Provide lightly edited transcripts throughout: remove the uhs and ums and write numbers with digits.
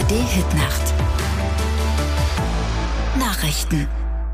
ARD-Hitnacht. Nachrichten.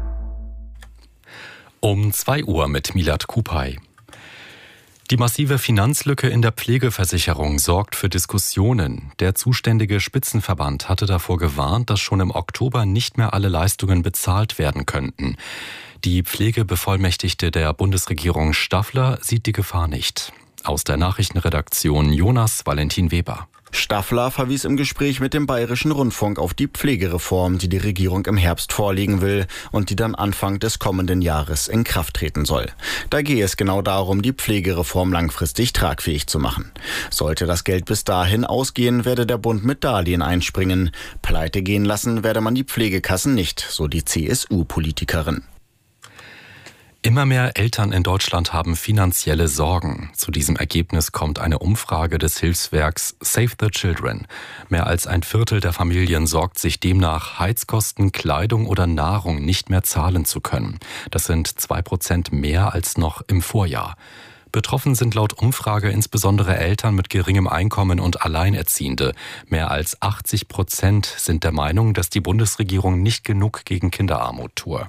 Um 2 Uhr mit Milad Kupay. Die massive Finanzlücke in der Pflegeversicherung sorgt für Diskussionen. Der zuständige Spitzenverband hatte davor gewarnt, dass schon im Oktober nicht mehr alle Leistungen bezahlt werden könnten. Die Pflegebevollmächtigte der Bundesregierung Staffler sieht die Gefahr nicht. Aus der Nachrichtenredaktion Jonas Valentin Weber. Staffler verwies im Gespräch mit dem Bayerischen Rundfunk auf die Pflegereform, die die Regierung im Herbst vorlegen will und die dann Anfang des kommenden Jahres in Kraft treten soll. Da gehe es genau darum, die Pflegereform langfristig tragfähig zu machen. Sollte das Geld bis dahin ausgehen, werde der Bund mit Darlehen einspringen. Pleite gehen lassen werde man die Pflegekassen nicht, so die CSU-Politikerin. Immer mehr Eltern in Deutschland haben finanzielle Sorgen. Zu diesem Ergebnis kommt eine Umfrage des Hilfswerks Save the Children. Mehr als ein Viertel der Familien sorgt sich demnach, Heizkosten, Kleidung oder Nahrung nicht mehr zahlen zu können. Das sind 2% mehr als noch im Vorjahr. Betroffen sind laut Umfrage insbesondere Eltern mit geringem Einkommen und Alleinerziehende. Mehr als 80% sind der Meinung, dass die Bundesregierung nicht genug gegen Kinderarmut tue.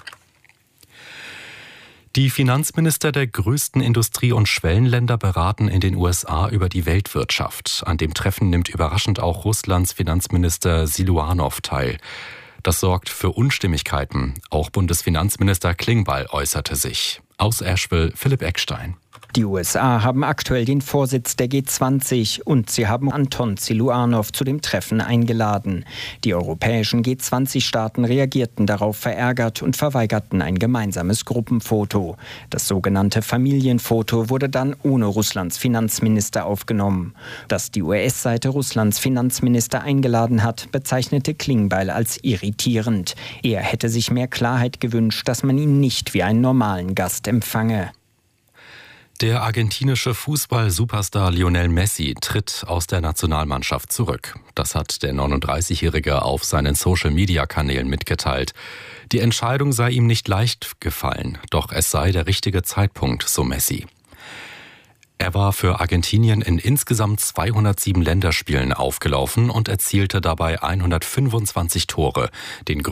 Die Finanzminister der größten Industrie- und Schwellenländer beraten in den USA über die Weltwirtschaft. An dem Treffen nimmt überraschend auch Russlands Finanzminister Siluanow teil. Das sorgt für Unstimmigkeiten. Auch Bundesfinanzminister Klingbeil äußerte sich. Aus Asheville Philipp Eckstein. Die USA haben aktuell den Vorsitz der G20 und sie haben Anton Siluanow zu dem Treffen eingeladen. Die europäischen G20-Staaten reagierten darauf verärgert und verweigerten ein gemeinsames Gruppenfoto. Das sogenannte Familienfoto wurde dann ohne Russlands Finanzminister aufgenommen. Dass die US-Seite Russlands Finanzminister eingeladen hat, bezeichnete Klingbeil als irritierend. Er hätte sich mehr Klarheit gewünscht, dass man ihn nicht wie einen normalen Gast empfange. Der argentinische Fußball-Superstar Lionel Messi tritt aus der Nationalmannschaft zurück. Das hat der 39-Jährige auf seinen Social-Media-Kanälen mitgeteilt. Die Entscheidung sei ihm nicht leicht gefallen, doch es sei der richtige Zeitpunkt, so Messi. Er war für Argentinien in insgesamt 207 Länderspielen aufgelaufen und erzielte dabei 125 Tore, den